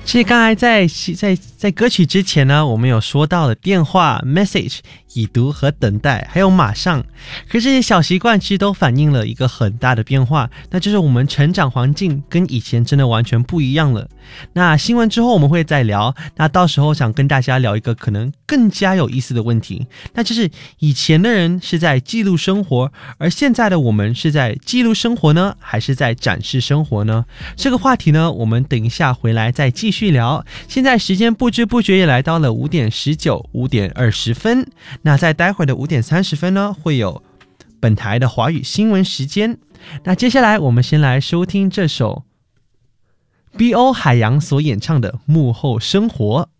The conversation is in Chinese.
其实刚才在歌曲之前呢，我们有说到了电话 message 已读和等待，还有马上。可是这些小习惯其实都反映了一个很大的变化，那就是我们成长环境跟以前真的完全不一样了。那新闻之后我们会再聊，那到时候想跟大家聊一个可能更加有意思的问题，那就是以前的人是在记录生活，而现在的我们是在记录生活呢，还是在展示生活呢？这个话题呢，我们等一下回来再继续聊。现在时间不知不觉也来到了5点19、5点20分。那在待会儿的5点30分呢，会有本台的华语新闻时间。那接下来我们先来收听这首 BO 海洋所演唱的《幕后生活》。